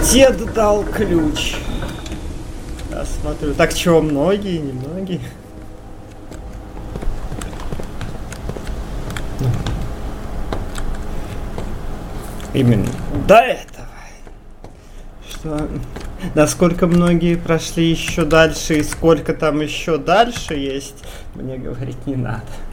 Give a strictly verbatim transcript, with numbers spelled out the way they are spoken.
Дед дал ключ. Я смотрю. Так чего, многие, немногие? Именно до этого. Что, насколько многие прошли еще дальше и сколько там еще дальше есть, мне говорить не надо.